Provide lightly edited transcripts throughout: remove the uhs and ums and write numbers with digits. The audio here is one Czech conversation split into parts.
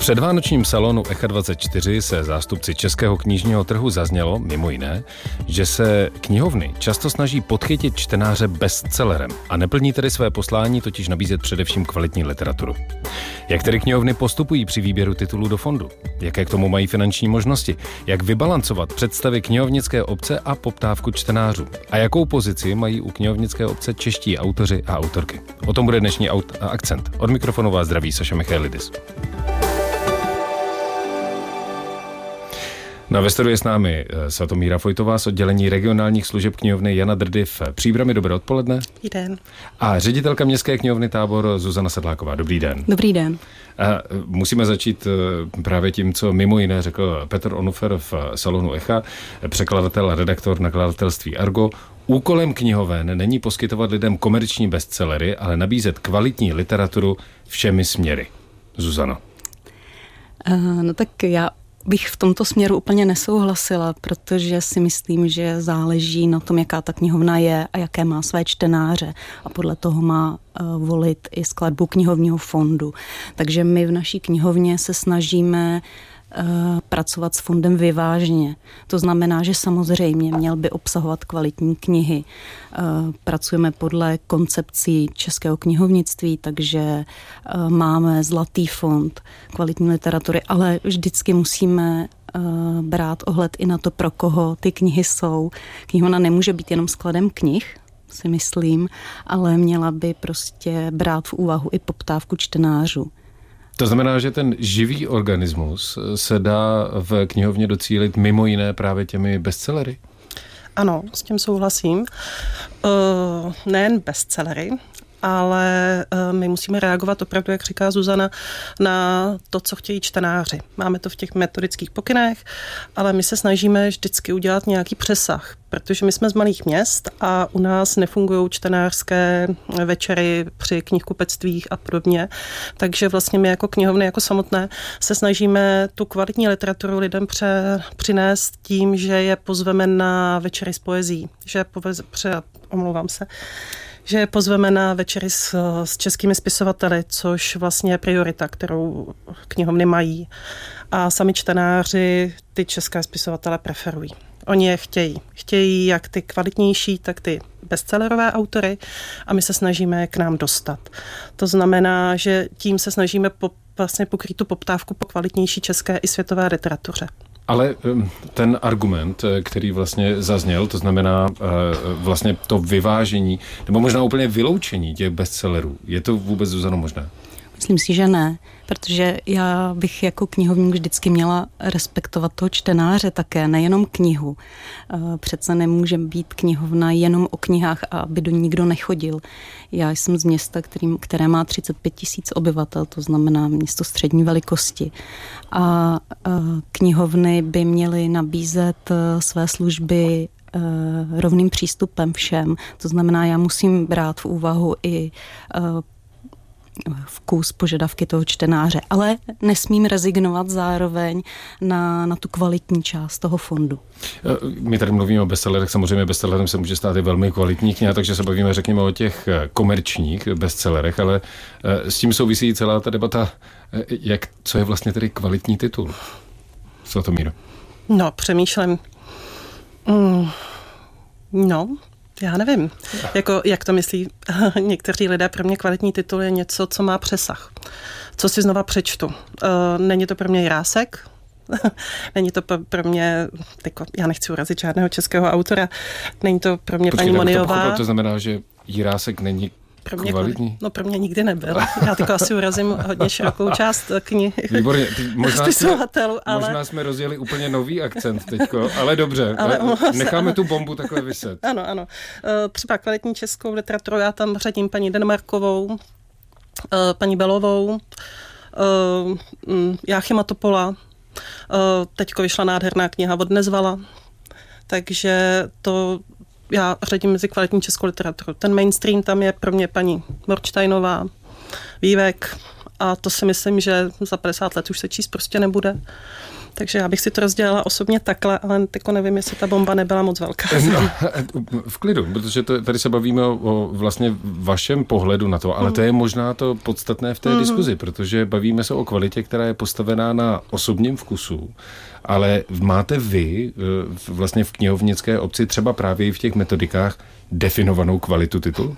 předvánočním salonu Echa 24 se zástupci českého knižního trhu zaznělo, mimo jiné, že se knihovny často snaží podchytit čtenáře bestsellerem a neplní tedy své poslání, totiž nabízet především kvalitní literaturu. Jak tedy knihovny postupují při výběru titulů do fondu? Jaké k tomu mají finanční možnosti? Jak vybalancovat představy knihovnické obce a poptávku čtenářů? A jakou pozici mají u knihovnické obce čeští autoři a autorky? O tom bude dnešní akcent. Od mikrofonu vás zdraví Saša Michailidis. Ve studiu je s námi Svatomíra Fojtová z oddělení regionálních služeb knihovny Jana Drdy v Příbrami. Dobré odpoledne. Dobrý den. A ředitelka městské knihovny Tábor Zuzana Sedláková. Dobrý den. Dobrý den. A musíme začít právě tím, co mimo jiné řekl Petr Onufer v salonu Echa, překladatel a redaktor nakladatelství Argo. Úkolem knihoven není poskytovat lidem komerční bestsellery, ale nabízet kvalitní literaturu všemi směry. Zuzano. No tak já bych v tomto směru úplně nesouhlasila, protože si myslím, že záleží na tom, jaká ta knihovna je a jaké má své čtenáře a podle toho má volit i skladbu knihovního fondu. Takže my v naší knihovně se snažíme pracovat s fondem vyváženě. To znamená, že samozřejmě měl by obsahovat kvalitní knihy. Pracujeme podle koncepcí českého knihovnictví, takže máme zlatý fond kvalitní literatury, ale vždycky musíme brát ohled i na to, pro koho ty knihy jsou. Knihovna nemůže být jenom skladem knih, si myslím, ale měla by prostě brát v úvahu i poptávku čtenářů. To znamená, že ten živý organismus se dá v knihovně docílit mimo jiné právě těmi bestsellery? Ano, s tím souhlasím. Nejen bestsellery, ale my musíme reagovat opravdu, jak říká Zuzana, na to, co chtějí čtenáři. Máme to v těch metodických pokynech, ale my se snažíme vždycky udělat nějaký přesah, protože my jsme z malých měst a u nás nefungují čtenářské večery při knihkupectvích a podobně. Takže vlastně my jako knihovny, jako samotné, se snažíme tu kvalitní literaturu lidem přinést tím, že je pozveme na večery s poezií, že je pozveme na večery s českými spisovateli, což vlastně je priorita, kterou knihovny mají. A sami čtenáři ty české spisovatele preferují. Oni je chtějí. Chtějí jak ty kvalitnější, tak ty bestsellerové autory a my se snažíme je k nám dostat. To znamená, že tím se snažíme vlastně pokrýt tu poptávku po kvalitnější české i světové literatuře. Ale ten argument, který vlastně zazněl, to znamená vlastně to vyvážení, nebo možná úplně vyloučení těch bestsellerů, je to vůbec, Zuzano, možné? Myslím si, že ne, protože já bych jako knihovník vždycky měla respektovat toho čtenáře také, nejenom knihu. Přece nemůže být knihovna jenom o knihách a aby do ní nikdo nechodil. Já jsem z města, které má 35 000 obyvatel, to znamená město střední velikosti. A knihovny by měly nabízet své služby rovným přístupem všem. To znamená, já musím brát v úvahu i vkus, požadavky toho čtenáře, ale nesmím rezignovat zároveň na tu kvalitní část toho fondu. My tady mluvíme o bestsellerech, samozřejmě bestsellerem se může stát i velmi kvalitní kniha, takže se bavíme, řekněme, o těch komerčních bestsellerech, ale s tím souvisí celá ta debata, co je vlastně tedy kvalitní titul. Svatomíro. No, přemýšlím. Já nevím, jak to myslí někteří lidé. Pro mě kvalitní titul je něco, co má přesah. Co si znova přečtu. Není to pro mě Jirásek, není to pro mě, já nechci urazit žádného českého autora, není to pro mě paní Moniová. To znamená, že Jirásek není kvalitní? No pro mě nikdy nebyl. Já teď asi urazím hodně širokou část knih. Výborně. Ale... Možná jsme rozjeli úplně nový akcent teďko, ale dobře. Necháme tu bombu takhle vyset. Ano. Třeba kvalitní českou literaturu, já tam řadím paní Denmarkovou, paní Belovou, Jáchyma Topola. Teďko vyšla nádherná kniha od Nezvala. Takže to já řadím mezi kvalitní českou literaturu. Ten mainstream tam je pro mě paní Morčtajnová, Vývek a to si myslím, že za 50 let už se číst prostě nebude. Takže já bych si to rozdělala osobně takhle, ale tyko nevím, jestli ta bomba nebyla moc velká. No, v klidu, protože tady se bavíme o vlastně vašem pohledu na to, ale to je možná to podstatné v té diskuzi, protože bavíme se o kvalitě, která je postavená na osobním vkusu, ale máte vy vlastně v knihovnické obci třeba právě i v těch metodikách definovanou kvalitu titulu?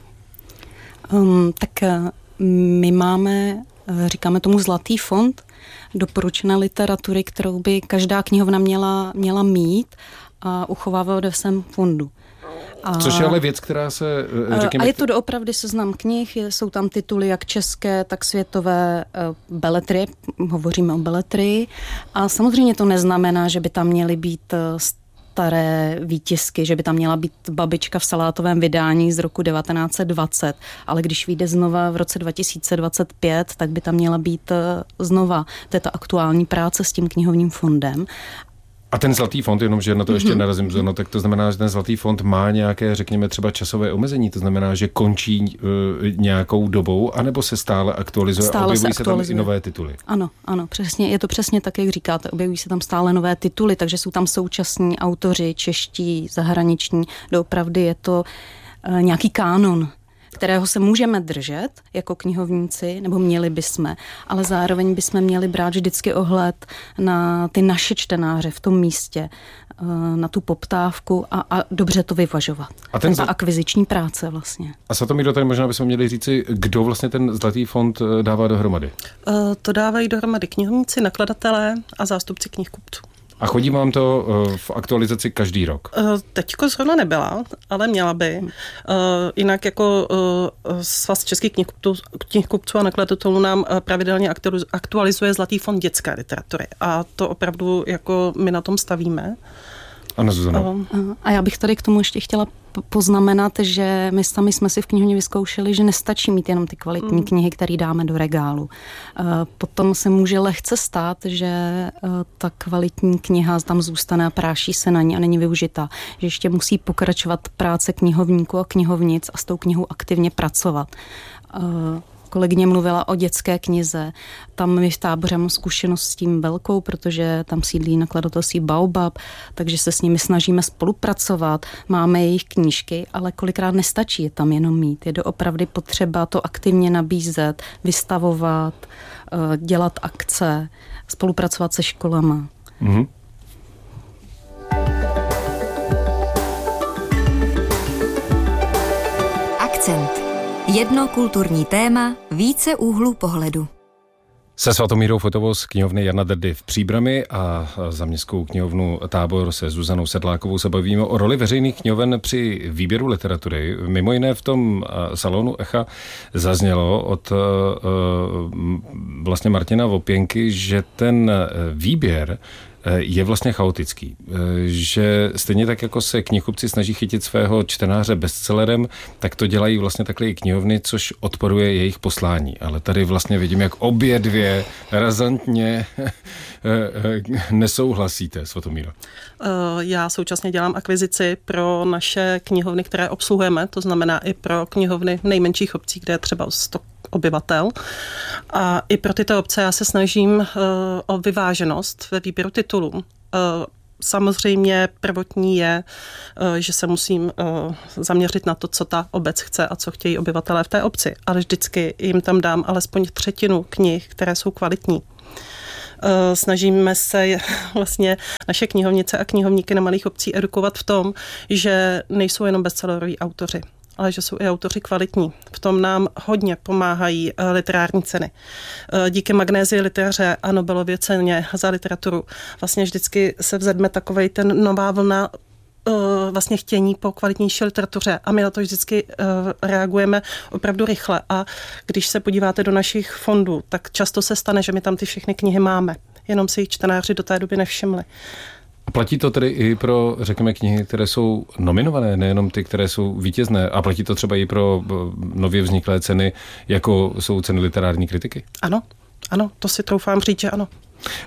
Tak my máme, říkáme tomu zlatý fond doporučené literatury, kterou by každá knihovna měla mít a uchovávat ve svém fondu. Což je ale věc, která se, řekněme... A je to doopravdy seznam knih, jsou tam tituly jak české, tak světové beletry, hovoříme o beletrii. A samozřejmě to neznamená, že by tam měly být staré výtisky, že by tam měla být Babička v salátovém vydání z roku 1920, ale když vyjde znova v roce 2025, tak by tam měla být znova této aktuální práce s tím knihovním fondem. A ten zlatý fond, jenom že na to ještě narazím, no, tak to znamená, že ten zlatý fond má nějaké, řekněme, třeba časové omezení, to znamená, že končí nějakou dobou, anebo se stále aktualizuje a objevují se tam i nové tituly. Ano, přesně, je to přesně tak, jak říkáte, objevují se tam stále nové tituly, takže jsou tam současní autoři, čeští, zahraniční, doopravdy je to nějaký kánon, kterého se můžeme držet jako knihovníci, nebo měli bychom, ale zároveň bychom měli brát vždycky ohled na ty naše čtenáře v tom místě, na tu poptávku a dobře to vyvažovat. A ta akviziční práce vlastně. A Satomíro, tady možná bychom měli říci, kdo vlastně ten zlatý fond dává dohromady? To dávají dohromady knihovníci, nakladatelé a zástupci knihkupců. A chodí vám to v aktualizaci každý rok? Teďko zrovna nebyla, ale měla by. Jinak jako Svaz českých knihkupců a nakladatelů nám pravidelně aktualizuje Zlatý fond dětské literatury. A to opravdu jako my na tom stavíme. Ano, Zuzana. A já bych tady k tomu ještě chtěla poznamenat, že my sami jsme si v knihovně vyzkoušeli, že nestačí mít jenom ty kvalitní knihy, které dáme do regálu. Potom se může lehce stát, že ta kvalitní kniha tam zůstane a práší se na ní a není využitá. Že ještě musí pokračovat práce knihovníků a knihovnic a s tou knihou aktivně pracovat. Kolegyně mluvila o dětské knize. Tam my v Táboře mám zkušenost s tím velkou, protože tam sídlí nakladatelství Baobab, takže se s nimi snažíme spolupracovat. Máme jejich knížky, ale kolikrát nestačí je tam jenom mít. Je doopravdy potřeba to aktivně nabízet, vystavovat, dělat akce, spolupracovat se školama. Mm-hmm. Akcent. Jedno kulturní téma, více úhlů pohledu. Se Svatomírou Fotovou z knihovny Jana Drdy v Příbrami a za městskou knihovnu Tábor se Zuzanou Sedlákovou se bavíme o roli veřejných knihoven při výběru literatury. Mimo jiné v tom salonu Echa zaznělo od vlastně Martina Vopěnky, že ten výběr je vlastně chaotický. Že stejně tak, jako se knihkupci snaží chytit svého čtenáře bestsellerem, tak to dělají vlastně takhle i knihovny, což odporuje jejich poslání. Ale tady vlastně vidím, jak obě dvě razantně nesouhlasíte, Svatomíro. Já současně dělám akvizici pro naše knihovny, které obsluhujeme, to znamená i pro knihovny v nejmenších obcích, kde je třeba 100 obyvatel. A i pro tyto obce já se snažím o vyváženost ve výběru titulů. Samozřejmě prvotní je, že se musím zaměřit na to, co ta obec chce a co chtějí obyvatelé v té obci. Ale vždycky jim tam dám alespoň 1/3 knih, které jsou kvalitní. Snažíme se vlastně naše knihovnice a knihovníky na malých obcí edukovat v tom, že nejsou jenom bestselleroví autoři, ale že jsou i autoři kvalitní. V tom nám hodně pomáhají literární ceny. Díky Magnézii liteře a Nobelově ceně za literaturu vlastně vždycky se vzedme takovej ten nová vlna vlastně chtění po kvalitnější literatuře a my na to vždycky reagujeme opravdu rychle a když se podíváte do našich fondů, tak často se stane, že my tam ty všechny knihy máme, jenom si jich čtenáři do té doby nevšimli. A platí to tedy i pro, řekněme, knihy, které jsou nominované, nejenom ty, které jsou vítězné. A platí to třeba i pro nově vzniklé ceny, jako jsou ceny literární kritiky? Ano, to si troufám říct, že ano. A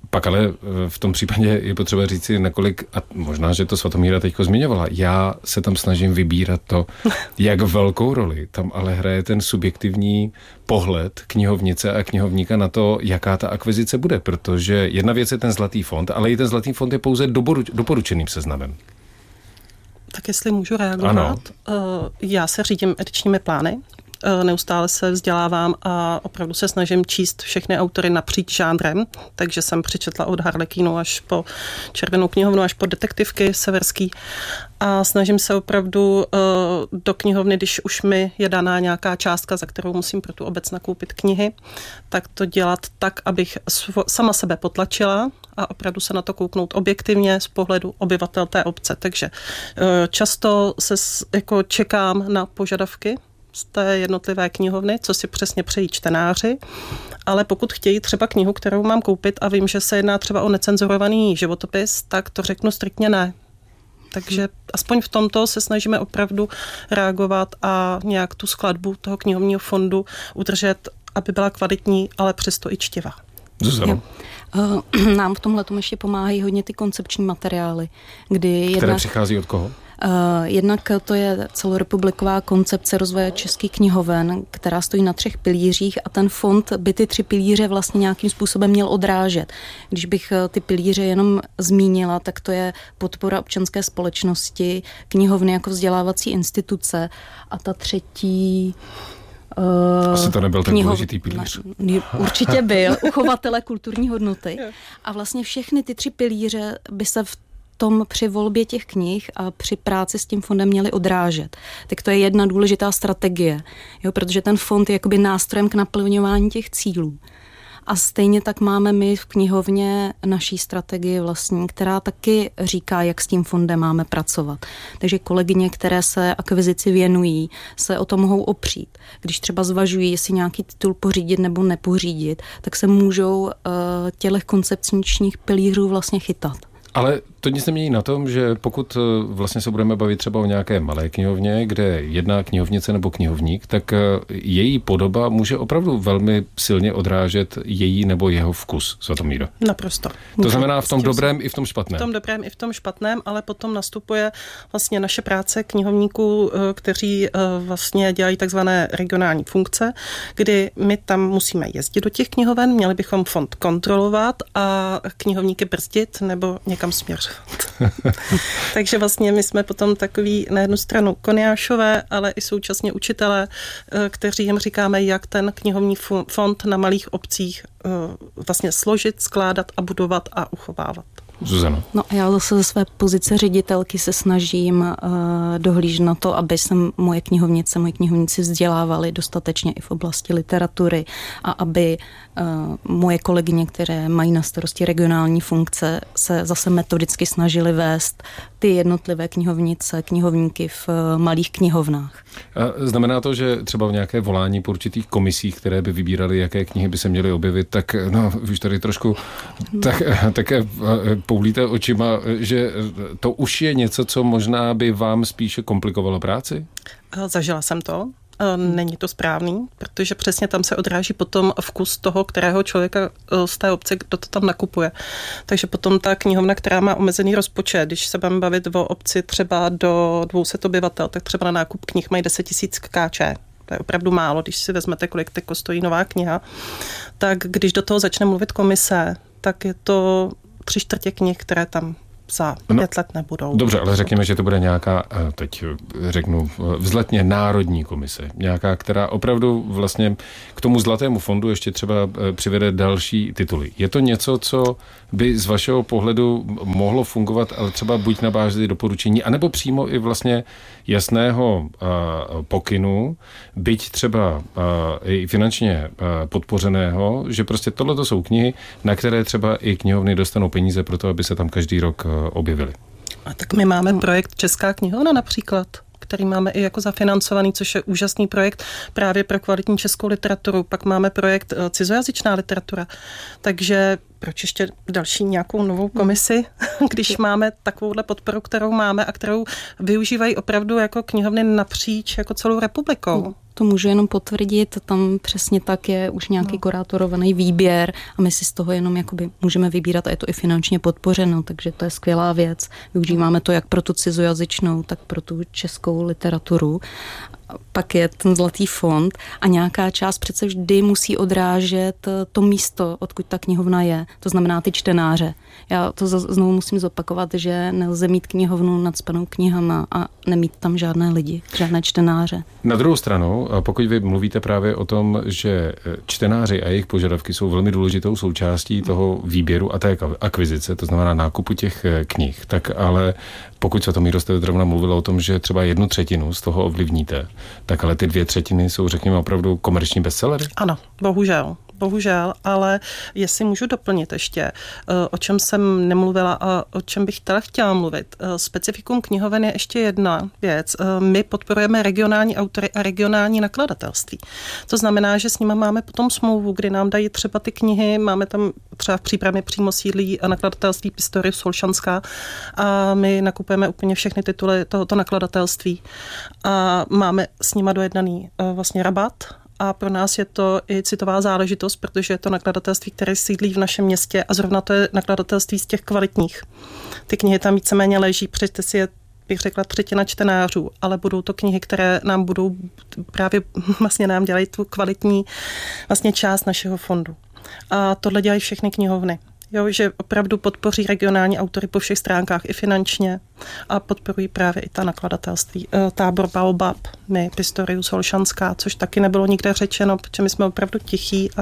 Pak ale v tom případě je potřeba říci, nakolik, a možná, že to Svatomíra teďko zmiňovala, já se tam snažím vybírat to, jak velkou roli tam ale hraje ten subjektivní pohled knihovnice a knihovníka na to, jaká ta akvizice bude, protože jedna věc je ten Zlatý fond, ale i ten Zlatý fond je pouze doporučeným seznamem. Tak jestli můžu reagovat. Ano. Já se řídím edičními plány. Neustále se vzdělávám a opravdu se snažím číst všechny autory napříč žánrem, takže jsem přečetla od Harlekínu až po Červenou knihovnu, až po detektivky severský a snažím se opravdu do knihovny, když už mi je daná nějaká částka, za kterou musím pro tu obec nakoupit knihy, tak to dělat tak, abych sama sebe potlačila a opravdu se na to kouknout objektivně z pohledu obyvatel té obce. Takže často se jako čekám na požadavky z té jednotlivé knihovny, co si přesně přejí čtenáři, ale pokud chtějí třeba knihu, kterou mám koupit a vím, že se jedná třeba o necenzurovaný životopis, tak to řeknu striktně ne. Takže aspoň v tomto se snažíme opravdu reagovat a nějak tu skladbu toho knihovního fondu udržet, aby byla kvalitní, ale přesto i čtivá. Zuzano. Nám v tomhletom ještě pomáhají hodně ty koncepční materiály, které přichází od koho? Jednak to je celorepubliková koncepce rozvoje českých knihoven, která stojí na 3 pilířích a ten fond by ty 3 pilíře vlastně nějakým způsobem měl odrážet. Když bych ty pilíře jenom zmínila, tak to je podpora občanské společnosti, knihovny jako vzdělávací instituce a ta třetí... Asi to nebyl tak důležitý pilíř. Určitě byl, uchovatele kulturní hodnoty. A vlastně všechny ty 3 pilíře by se v tom při volbě těch knih a při práci s tím fondem měli odrážet. Tak to je jedna důležitá strategie, jo, protože ten fond je jakoby nástrojem k naplňování těch cílů. A stejně tak máme my v knihovně naší strategii vlastní, která taky říká, jak s tím fondem máme pracovat. Takže kolegyně, které se akvizici věnují, se o to mohou opřít. Když třeba zvažují, jestli nějaký titul pořídit nebo nepořídit, tak se můžou těch koncepčních pilířů vlastně chytat. Ale to nic nemění na tom, že pokud vlastně se budeme bavit třeba o nějaké malé knihovně, kde jedná knihovnice nebo knihovník, tak její podoba může opravdu velmi silně odrážet její nebo jeho vkus, Svatomíro. Naprosto. To znamená v tom dobrém i v tom špatném. V tom dobrém i v tom špatném, ale potom nastupuje vlastně naše práce knihovníků, kteří vlastně dělají takzvané regionální funkce, kdy my tam musíme jezdit do těch knihoven, měli bychom fond kontrolovat a knihovníky brzdit nebo někam směřovat. Takže vlastně my jsme potom takový na jednu stranu koniášové, ale i současně učitelé, kteří jim říkáme, jak ten knihovní fond na malých obcích vlastně složit, skládat a budovat a uchovávat. Zuzano. No a já zase ze své pozice ředitelky se snažím dohlížet na to, aby se moje knihovníci vzdělávali dostatečně i v oblasti literatury a aby moje kolegyně, které mají na starosti regionální funkce, se zase metodicky snažili vést ty jednotlivé knihovníky v malých knihovnách. A znamená to, že třeba v nějaké volání po určitých komisích, které by vybíraly, jaké knihy by se měly objevit, tak no, už tady trošku také poulíte očima, že to už je něco, co možná by vám spíše komplikovalo práci? Zažila jsem to. Není to správný, protože přesně tam se odráží potom vkus toho, kterého člověka z té obce, kdo to tam nakupuje. Takže potom ta knihovna, která má omezený rozpočet, když se budeme bavit o obci třeba do 200 obyvatel, tak třeba na nákup knih mají 10 000 kč. To je opravdu málo, když si vezmete, kolik teď stojí nová kniha. Tak když do toho začne mluvit komise, tak je to 3/4 knih, které tam za 5 let nebudou. Dobře, ale řekněme, že to bude nějaká, teď řeknu, vzletně národní komise. Nějaká, která opravdu vlastně k tomu Zlatému fondu ještě třeba přivede další tituly. Je to něco, co by z vašeho pohledu mohlo fungovat, ale třeba buď na bázi doporučení, anebo přímo i vlastně jasného pokynu, byť třeba i finančně podpořeného, že prostě tohleto jsou knihy, na které třeba i knihovny dostanou peníze pro to, aby se tam každý rok objevili. A tak my máme projekt Česká knihovna například, který máme i jako zafinancovaný, což je úžasný projekt právě pro kvalitní českou literaturu. Pak máme projekt Cizojazyčná literatura. Takže proč ještě další nějakou novou komisi, když máme takovouhle podporu, kterou máme a kterou využívají opravdu jako knihovny napříč jako celou republikou. to můžu jenom potvrdit, tam přesně tak je už nějaký kurátorovaný výběr a my si z toho jenom jakoby můžeme vybírat a je to i finančně podpořeno, takže to je skvělá věc. Využíváme to jak pro tu cizojazyčnou, tak pro tu českou literaturu. Pak je ten Zlatý fond a nějaká část přece vždy musí odrážet to místo, odkud ta knihovna je, to znamená ty čtenáře. Já to znovu musím zopakovat, že nelze mít knihovnu nacpanou knihama a nemít tam žádné lidi, žádné čtenáře. Na druhou stranu, pokud vy mluvíte právě o tom, že čtenáři a jejich požadavky jsou velmi důležitou součástí toho výběru a té akvizice, to znamená nákupu těch knih, tak ale pokud Svatomíro jste zrovna mluvila o tom, že třeba 1/3 z toho ovlivníte, tak ale ty 2/3 jsou, řekněme, opravdu komerční bestsellery? Ano, bohužel, ale jestli můžu doplnit ještě, o čem jsem nemluvila a o čem bych chtěla mluvit. Specifikum knihoven je ještě jedna věc. My podporujeme regionální autory a regionální nakladatelství. To znamená, že s nimi máme potom smlouvu, kdy nám dají třeba ty knihy, máme tam třeba v Příbrami přímo sídlí nakladatelství Pistorius Solšanská a my nakupujeme úplně všechny tituly tohoto nakladatelství a máme s nima dojednaný vlastně rabat. A pro nás je to i citová záležitost, protože je to nakladatelství, které sídlí v našem městě a zrovna to je nakladatelství z těch kvalitních. Ty knihy tam víceméně leží, přečte si je, bych řekla, 1/3 čtenářů, ale budou to knihy, které nám budou právě vlastně nám dělají tu kvalitní vlastně část našeho fondu. A tohle dělají všechny knihovny. Jo, že opravdu podpoří regionální autory po všech stránkách i finančně a podporují právě i ta nakladatelství. Tábor Baobab, my Pistorius Solšanská, což taky nebylo nikde řečeno, protože my jsme opravdu tichí.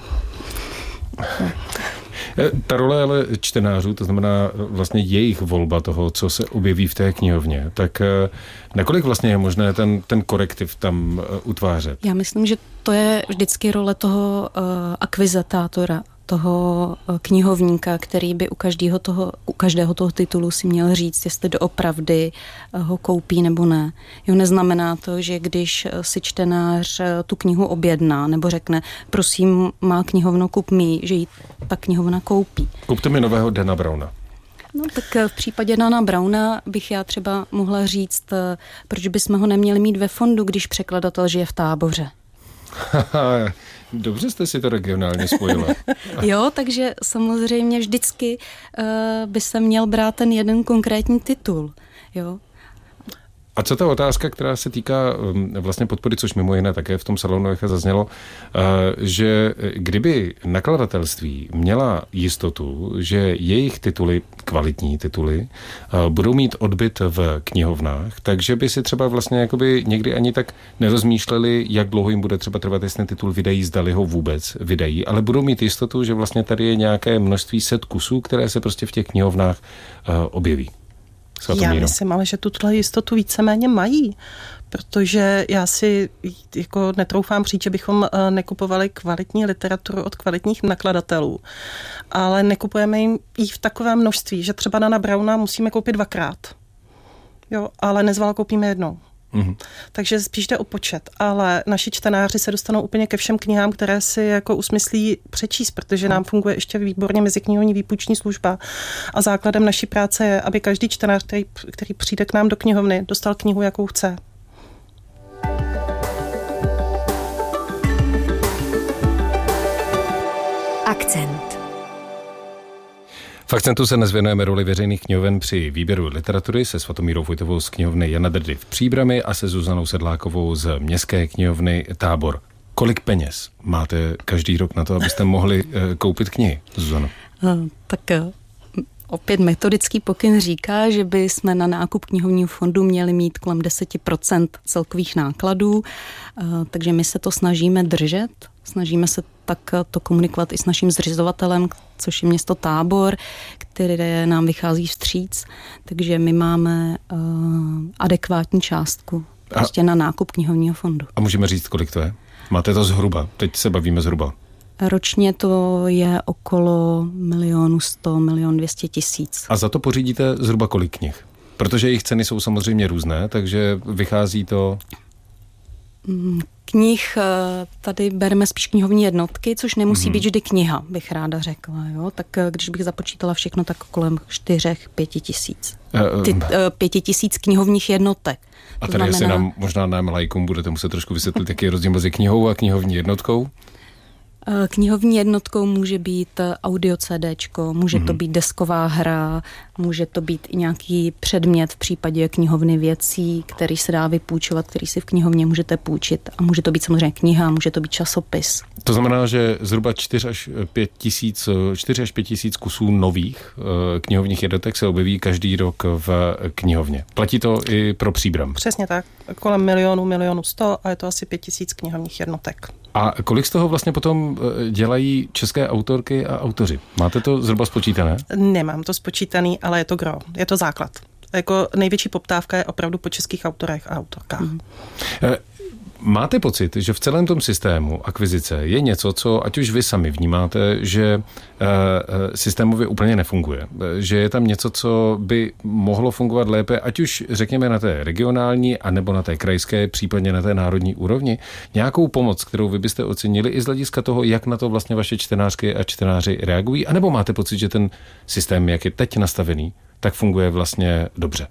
Ta role ale čtenářů, to znamená vlastně jejich volba toho, co se objeví v té knihovně, tak nakolik vlastně je možné ten korektiv tam utvářet? Já myslím, že to je vždycky role toho akvizitátora, toho knihovníka, který by u každého toho titulu si měl říct, jestli doopravdy ho koupí nebo ne. Jo, neznamená to, že když si čtenář tu knihu objedná nebo řekne, prosím, má knihovnu, kup mi, že ji ta knihovna koupí. Kupte mi nového Dana Browna. No tak v případě Dana Browna bych já třeba mohla říct, proč bychom ho neměli mít ve fondu, když překladatel žije v Táboře. Dobře jste si to regionálně spojila. Jo, takže samozřejmě vždycky by se měl brát ten jeden konkrétní titul. Jo. A co ta otázka, která se týká vlastně podpory, což mimo jiné také v tom salonu Echa zaznělo, že kdyby nakladatelství měla jistotu, že jejich tituly, kvalitní tituly, budou mít odbyt v knihovnách, takže by si třeba vlastně jakoby někdy ani tak nerozmýšleli, jak dlouho jim bude třeba trvat, jestli ten titul vydají, zdali ho vůbec vydají, ale budou mít jistotu, že vlastně tady je nějaké množství set kusů, které se prostě v těch knihovnách objeví. Já myslím, ale že tuto jistotu víceméně mají, protože já si jako netroufám říct, že bychom nekupovali kvalitní literaturu od kvalitních nakladatelů, ale nekupujeme jim i v takovém množství, že třeba Dana Browna musíme koupit 2krát, jo, ale Nezvala koupíme jednou. Mm-hmm. Takže spíš jde o počet, ale naši čtenáři se dostanou úplně ke všem knihám, které si jako usmyslí přečíst, protože nám funguje ještě výborně meziknihovní výpůjční služba a základem naší práce je, aby každý čtenář, který přijde k nám do knihovny, dostal knihu, jakou chce. Akcent. V Akcentu se dnes věnujeme roli veřejných knihoven při výběru literatury se Svatomírou Vojtovou z knihovny Jana Drdy v Příbrami a se Zuzanou Sedlákovou z městské knihovny Tábor. Kolik peněz máte každý rok na to, abyste mohli koupit knihy, Zuzano? Tak opět metodický pokyn říká, že by jsme na nákup knihovního fondu měli mít kolem 10% celkových nákladů, takže my se to snažíme držet. Snažíme se tak to komunikovat i s naším zřizovatelem, což je město Tábor, které nám vychází vstříc, takže my máme adekvátní částku prostě na nákup knihovního fondu. A můžeme říct, kolik to je? Máte to zhruba? Teď se bavíme zhruba. Ročně to je okolo 1 200 000. A za to pořídíte zhruba kolik knih? Protože jejich ceny jsou samozřejmě různé, takže vychází to... Knih tady bereme spíš knihovní jednotky, což nemusí být vždy kniha, bych ráda řekla. Jo? Tak když bych započítala všechno, tak kolem 4-5 tisíc. 5 tisíc knihovních jednotek. A tady jestli nám možná nám lajkům budete muset trošku vysvětlit, jaký je rozdíl mezi knihou a knihovní jednotkou? Knihovní jednotkou může být audio CDčko, může to být desková hra, může to být i nějaký předmět v případě knihovny věcí, který se dá vypůjčovat, který si v knihovně můžete půjčit. A může to být samozřejmě kniha, může to být časopis. To znamená, že zhruba 4 až 5 tisíc kusů nových knihovních jednotek se objeví každý rok v knihovně. Platí to i pro Příbram? Přesně tak. Kolem 1,1 a je to asi 5 tisíc knihovních jednotek. A kolik z toho vlastně potom dělají české autorky a autoři? Máte to zhruba spočítané? Nemám to spočítaný, ale je to gro, je to základ. Jako největší poptávka je opravdu po českých autorech a autorkách. Máte pocit, že v celém tom systému akvizice je něco, co ať už vy sami vnímáte, že systémově úplně nefunguje? Že je tam něco, co by mohlo fungovat lépe, ať už řekněme na té regionální, anebo na té krajské, případně na té národní úrovni? Nějakou pomoc, kterou vy byste ocenili i z hlediska toho, jak na to vlastně vaše čtenářky a čtenáři reagují? A nebo máte pocit, že ten systém, jak je teď nastavený, tak funguje vlastně dobře?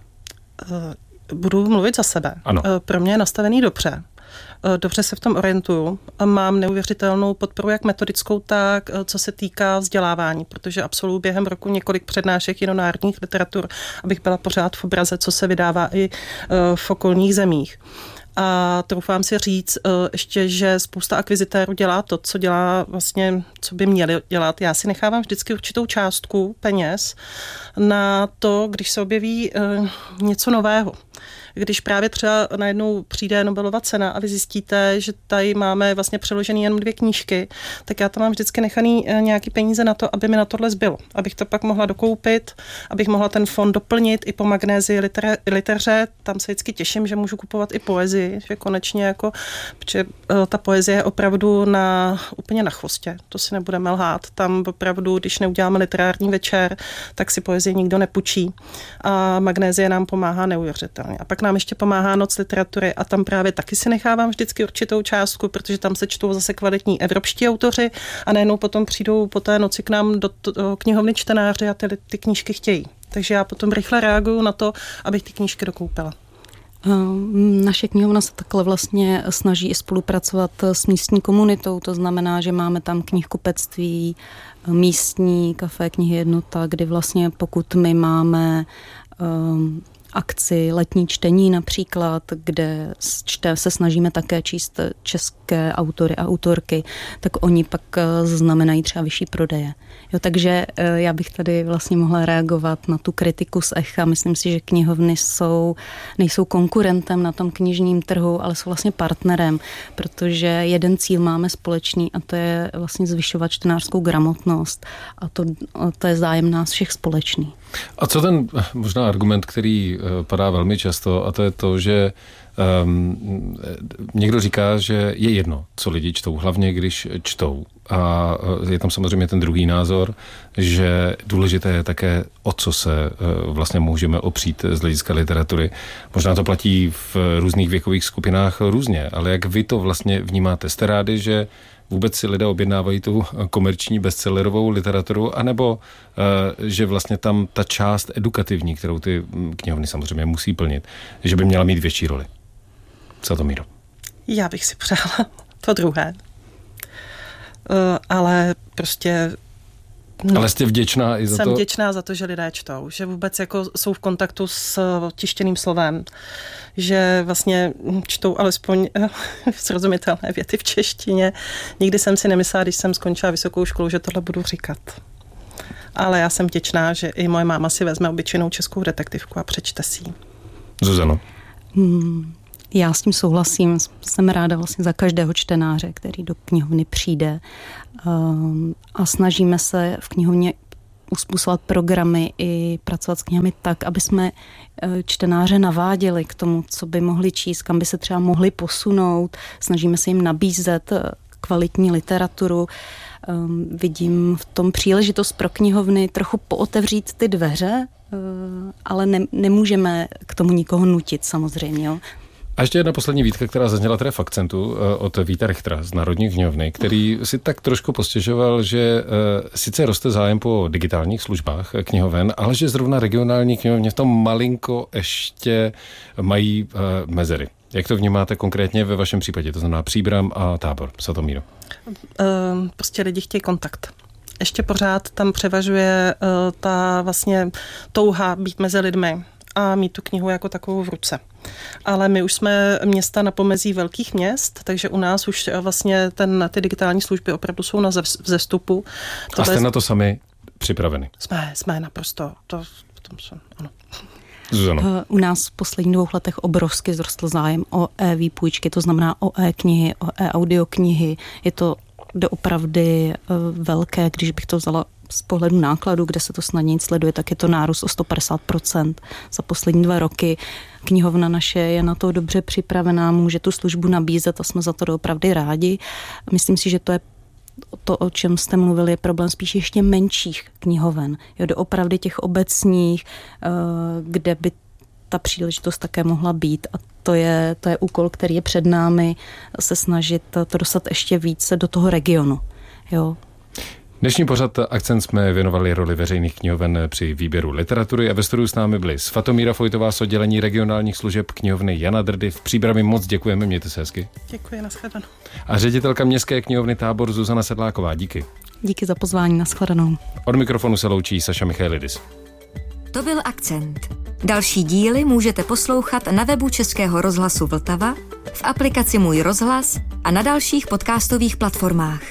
Budu mluvit za sebe. Ano. Pro mě je nastavený dobře. Dobře se v tom orientuju a mám neuvěřitelnou podporu jak metodickou, tak co se týká vzdělávání, protože absolvuji během roku několik přednášek národních literatur, abych byla pořád v obraze, co se vydává i v okolních zemích. A troufám si říct ještě, že spousta akvizitérů dělá to, co dělá vlastně, co by měli dělat. Já si nechávám vždycky určitou částku peněz na to, když se objeví něco nového. Když právě třeba najednou přijde Nobelova cena a vy zjistíte, že tady máme vlastně přeložený jenom 2 knížky, tak já tam mám vždycky nechaný nějaký peníze na to, aby mi na tohle zbylo. Abych to pak mohla dokoupit, abych mohla ten fond doplnit i po Magnézii liteře. Tam se vždycky těším, že můžu kupovat i poezii, že konečně jako, protože ta poezie je opravdu úplně na chvostě, to si nebudeme lhát. Tam opravdu, když neuděláme literární večer, tak si poezii nikdo nepůjčí. A Magnézie nám pomáhá neuvěřitelně. A pak nám ještě pomáhá Noc literatury a tam právě taky si nechávám vždycky určitou částku, protože tam se čtou zase kvalitní evropští autoři a najednou potom přijdou po té noci k nám do knihovny čtenáři a ty knížky chtějí. Takže já potom rychle reaguju na to, abych ty knížky dokoupila. Naše knihovna se takhle vlastně snaží i spolupracovat s místní komunitou, to znamená, že máme tam knihkupectví, místní kafe, knihy jednota, kdy vlastně pokud my máme akci letní čtení například, kde se snažíme také číst české autory a autorky, tak oni pak znamenají třeba vyšší prodeje. Jo, takže já bych tady vlastně mohla reagovat na tu kritiku z Echa. Myslím si, že knihovny nejsou konkurentem na tom knižním trhu, ale jsou vlastně partnerem, protože jeden cíl máme společný a to je vlastně zvyšovat čtenářskou gramotnost a to je zájem nás všech společný. A co ten možná argument, který padá velmi často, a to je to, že někdo říká, že je jedno, co lidi čtou, hlavně když čtou. A je tam samozřejmě ten druhý názor, že důležité je také, o co se vlastně můžeme opřít z hlediska literatury. Možná to platí v různých věkových skupinách různě, ale jak vy to vlastně vnímáte? Jste rádi, že vůbec si lidé objednávají tu komerční bestsellerovou literaturu, anebo že vlastně tam ta část edukativní, kterou ty knihovny samozřejmě musí plnit, že by měla mít větší roli? Co to, Míro? Já bych si přála to druhé. Ale prostě... Ale jste vděčná i za to? Jsem vděčná za to, že lidé čtou, že vůbec jako jsou v kontaktu s tištěným slovem, že vlastně čtou alespoň srozumitelné věty v češtině. Nikdy jsem si nemyslela, když jsem skončila vysokou školu, že tohle budu říkat. Ale já jsem vděčná, že i moje máma si vezme obyčejnou českou detektivku a přečte si ji. Zuzano. Já s tím souhlasím. Jsem ráda vlastně za každého čtenáře, který do knihovny přijde. A snažíme se v knihovně uspůsobovat programy i pracovat s knihami tak, aby jsme čtenáře naváděli k tomu, co by mohli číst, kam by se třeba mohli posunout. Snažíme se jim nabízet kvalitní literaturu. Vidím v tom příležitost pro knihovny trochu pootevřít ty dveře, ale nemůžeme k tomu nikoho nutit samozřejmě. Jo. A ještě jedna poslední výtka, která zazněla teda v Akcentu od Víta Richtera z Národní knihovny, který si tak trošku postěžoval, že sice roste zájem po digitálních službách knihoven, ale že zrovna regionální knihovny v tom malinko ještě mají mezery. Jak to vnímáte konkrétně ve vašem případě, to znamená Příbram a Tábor, Satomíro? Prostě lidi chtějí kontakt. Ještě pořád tam převažuje ta vlastně touha být mezi lidmi a mít tu knihu jako takovou v ruce. Ale my už jsme města na pomezí velkých měst, takže u nás už vlastně ty digitální služby opravdu jsou na vzestupu. A jste na to sami připraveni? Jsme naprosto. Ano. Zuzano. U nás v posledních 2 letech obrovsky vzrostl zájem o e-výpůjčky, to znamená o e-knihy, o e-audioknihy. Je to doopravdy velké, když bych to vzala z pohledu nákladu, kde se to snadněji sleduje, tak je to nárůst o 150% za poslední 2 roky. Knihovna naše je na to dobře připravená, může tu službu nabízet a jsme za to doopravdy rádi. Myslím si, že to je to, o čem jste mluvili, je problém spíš ještě menších knihoven. Jo, doopravdy těch obecních, kde by ta příležitost také mohla být. A to je úkol, který je před námi, se snažit to dostat ještě více do toho regionu. Jo. Dnešní pořad Akcent jsme věnovali roli veřejných knihoven při výběru literatury a ve studiu s námi byli Svatomíra Fojtová z oddělení regionálních služeb knihovny Jana Drdy v Příbrami. Moc děkujeme, mějte se hezky. Děkuji, nashledanou. A ředitelka městské knihovny Tábor Zuzana Sedláková, díky. Díky za pozvání, nashledanou. Od mikrofonu se loučí Saša Michailidis. To byl Akcent. Další díly můžete poslouchat na webu Českého rozhlasu Vltava, v aplikaci Můj rozhlas a na dalších podcastových platformách.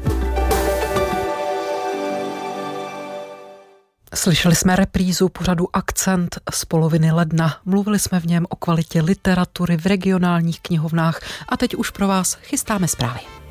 Slyšeli jsme reprízu pořadu Akcent z poloviny ledna. Mluvili jsme v něm o kvalitě literatury v regionálních knihovnách a teď už pro vás chystáme zprávy.